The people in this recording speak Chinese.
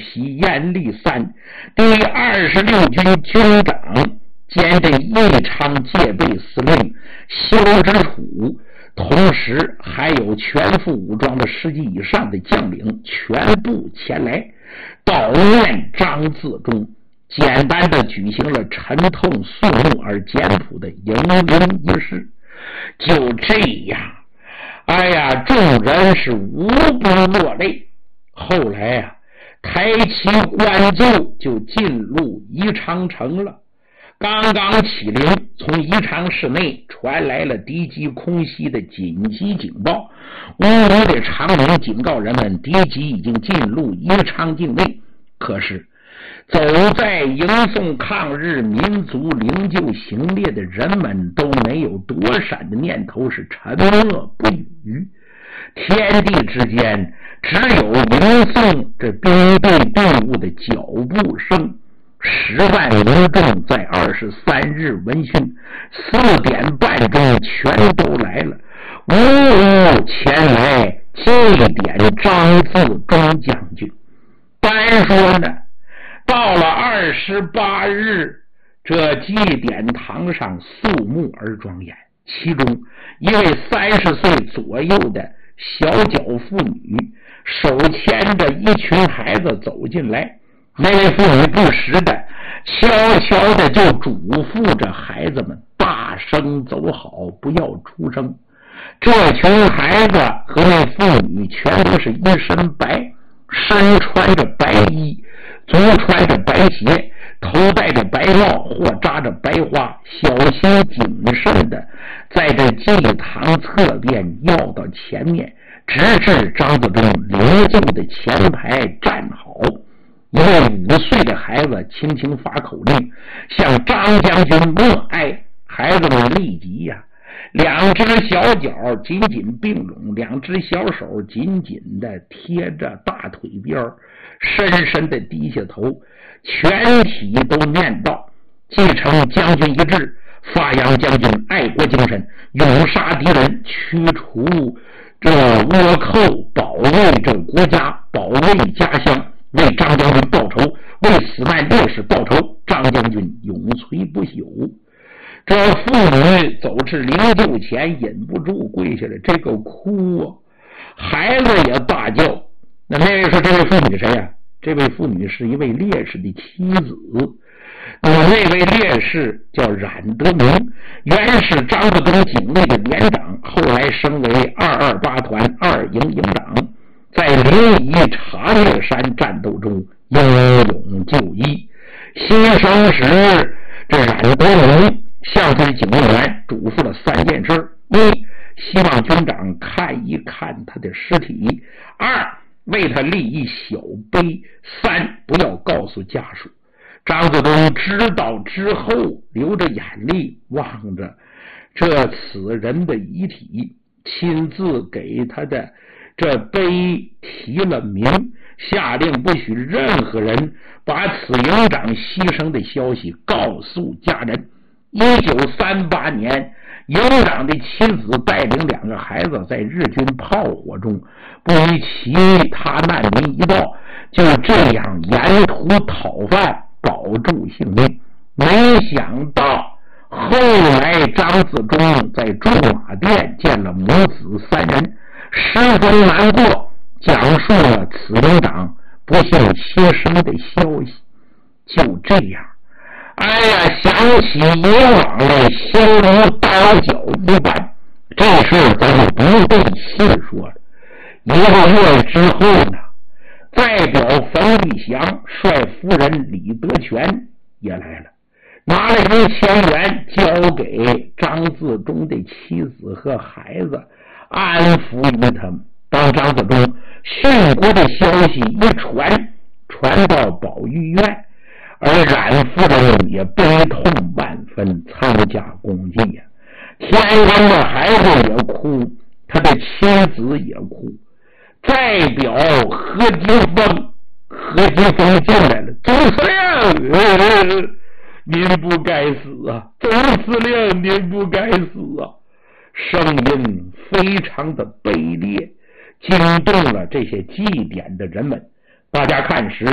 喜阎立三第26军军长兼这义昌戒备司令萧之楚，同时还有全副武装的10级以上的将领全部前来悼念张自忠，简单的举行了沉痛肃穆而简朴的迎灵仪式。就这样，哎呀，众人是无不落泪。后来啊，抬旗观奏就进入宜昌城了。刚刚起灵，从宜昌市内传来了敌机空袭的紧急警报，无无的长鸣警告人们敌机已经进入宜昌境内。可是走在迎送抗日民族灵柩行列的人们都没有躲闪的念头，是沉默不语。天地之间只有迎送这兵队队伍的脚步声。10万民众在23日闻讯4点半钟全都来了，无无前来祭奠张自忠将军。单说呢，到了28日，这祭典堂上肃穆而庄严，其中一位30岁左右的小脚妇女手牵着一群孩子走进来，那位妇女不时的悄悄的就嘱咐着孩子们大声走好，不要出声。这群孩子和那妇女全都是一身白，身穿着白衣，足穿着白鞋，头戴着白帽或扎着白花，小心谨慎的在这祭堂侧边要到前面，直至张自忠灵柩的前排站好。一位5岁的孩子轻轻发口令，向张将军默哀。孩子们立即呀，两只小脚紧紧并拢，两只小手紧紧的贴着大腿边，深深的低下头，全体都念道：继承将军一志，发扬将军爱国精神，勇杀敌人，驱除这倭寇，保卫这国家，保卫家乡，为张将军报仇，为死难烈士报仇，张将军永垂不朽。这妇女走至灵柩前，忍不住跪下来，这个哭啊！孩子也大叫。那位说这位妇女谁呀？这位妇女是一位烈士的妻子。那位烈士叫冉德明，原是张自忠警卫的连长，后来升为228团2营营长，在临沂查略山战斗中英勇就义。牺牲时，这冉德明向他的警卫员嘱咐了3件事：一，希望军长看一看他的尸体；二，为他立一小碑；三，不要告诉家属。张自忠知道之后，流着眼泪望着这此人的遗体，亲自给他的这碑提了名，下令不许任何人把此营长牺牲的消息告诉家人。1938年，营长的妻子带领2个孩子在日军炮火中不与其他难民一道，就这样沿途讨饭保住性命。没想到后来张自忠在驻马店见了母子3人，十分难过，讲述了此营长不幸牺牲的消息。就这样，哎呀，想起以往的心如刀绞一般。这事咱们不会细说了。1个月之后呢，代表冯玉祥率夫人李德全也来了，拿了1000元交给张自忠的妻子和孩子，安抚于他们。当张自忠殉国的消息一传到保育院，而冉夫人也悲痛万分，参加公祭呀。天津的孩子也哭，他的妻子也哭。代表何金峰进来了，总司令，您不该死啊！总司令，您不该死啊！声音非常的卑劣，惊动了这些祭奠的人们。大家看时，